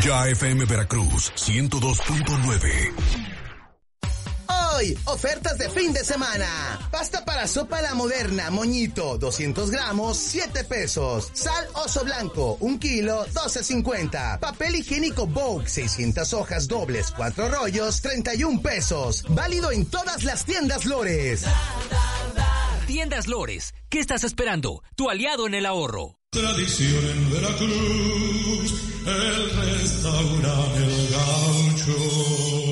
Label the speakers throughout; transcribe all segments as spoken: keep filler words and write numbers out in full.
Speaker 1: Ya F M Veracruz ciento dos punto nueve.
Speaker 2: Hoy, ofertas de fin de semana. Pasta para sopa La Moderna, moñito, doscientos gramos, siete pesos. Sal Oso Blanco, un kilo, doce cincuenta. Papel higiénico Vogue, seiscientas hojas dobles, cuatro rollos, treinta y un pesos. Válido en todas las tiendas Lores.
Speaker 3: Tiendas Lores, ¿qué estás esperando? Tu aliado en el ahorro.
Speaker 4: Tradición en Veracruz, el restaurante El Gaucho.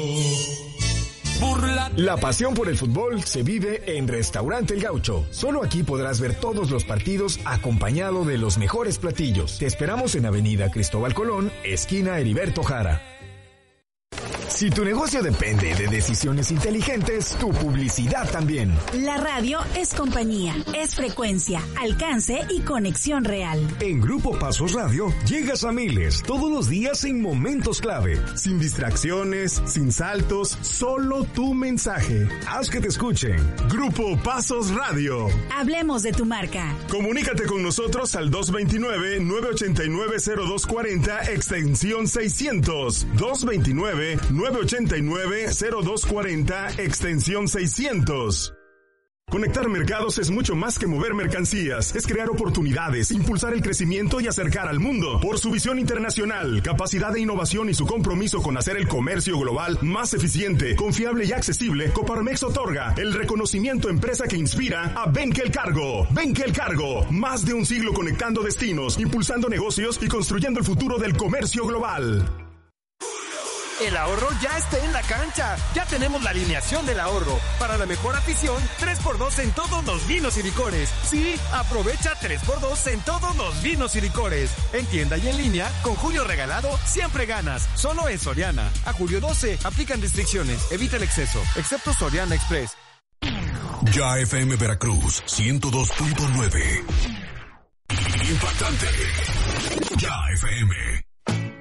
Speaker 5: La pasión por el fútbol se vive en Restaurante El Gaucho. Solo aquí podrás ver todos los partidos acompañado de los mejores platillos. Te esperamos en Avenida Cristóbal Colón, esquina Heriberto Jara. Si tu negocio depende de decisiones inteligentes, tu publicidad también.
Speaker 6: La radio es compañía, es frecuencia, alcance y conexión real.
Speaker 7: En Grupo Pasos Radio llegas a miles todos los días en momentos clave. Sin distracciones, sin saltos, solo tu mensaje. Haz que te escuchen. Grupo Pasos Radio.
Speaker 6: Hablemos de tu marca.
Speaker 7: Comunícate con nosotros al dos veintinueve, nueve ochenta y nueve, cero dos cuarenta, extensión seiscientos. dos veintinueve, nueve ochenta y nueve, cero dos cuarenta, extensión seiscientos. Conectar mercados es mucho más que mover mercancías, es crear oportunidades, impulsar el crecimiento y acercar al mundo. Por su visión internacional, capacidad de innovación y su compromiso con hacer el comercio global más eficiente, confiable y accesible, Coparmex otorga el reconocimiento empresa que inspira a Benkel Cargo. Benkel Cargo, más de un siglo conectando destinos, impulsando negocios y construyendo el futuro del comercio global.
Speaker 8: El ahorro ya está en la cancha. Ya tenemos la alineación del ahorro. Para la mejor afición, tres por dos en todos los vinos y licores. Sí, aprovecha tres por dos en todos los vinos y licores. En tienda y en línea, con Julio Regalado, siempre ganas. Solo en Soriana. A julio doce, aplican restricciones. Evita el exceso, excepto Soriana Express.
Speaker 1: Ya F M Veracruz ciento dos punto nueve. Impactante. Ya F M.